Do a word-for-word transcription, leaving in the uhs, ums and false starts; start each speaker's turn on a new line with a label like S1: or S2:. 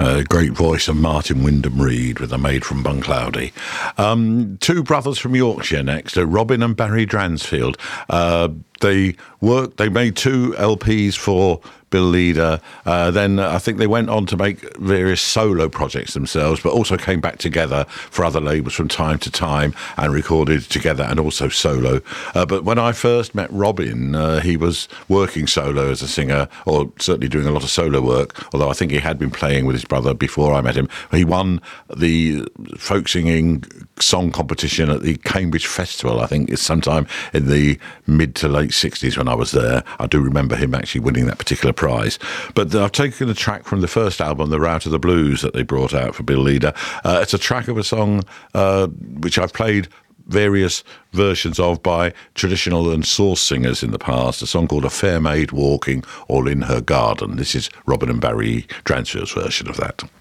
S1: Uh, great voice of Martin Wyndham Reed with a Maid from Bunclody. Um, two brothers from Yorkshire next, uh, Robin and Barry Dransfield. Uh, they worked, they made two L Ps for Bill Leader. Uh, then I think they went on to make various solo projects themselves, but also came back together for other labels from time to time and recorded together and also solo. Uh, but when I first met Robin, uh, he was working solo as a singer, or certainly doing a lot of solo work, although I think he had been playing with his brother before I met him. He won the folk singing song competition at the Cambridge Festival, I think it's sometime in the mid to late sixties when I was there. I do remember him actually winning that particular prize. But I've taken a track from the first album, The Route of the Blues, that they brought out for Bill Leader. Uh, it's a track of a song uh, which I've played various versions of by traditional and source singers in the past, a song called A Fair Maid Walking All in Her Garden. This is Robin and Barry Dransfield's version of that.